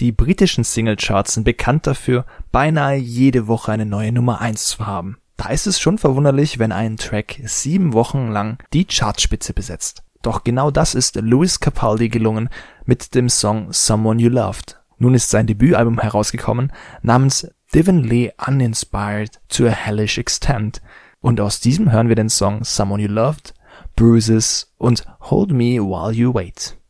Die britischen Singlecharts sind bekannt dafür, beinahe jede Woche eine neue Nummer 1 zu haben. Da ist es schon verwunderlich, wenn ein Track 7 Wochen lang die Chartspitze besetzt. Doch genau das ist Lewis Capaldi gelungen mit dem Song Someone You Loved. Nun ist sein Debütalbum herausgekommen, namens Divinely Uninspired to a Hellish Extent. Und aus diesem hören wir den Song Someone You Loved, Bruises und Hold Me While You Wait.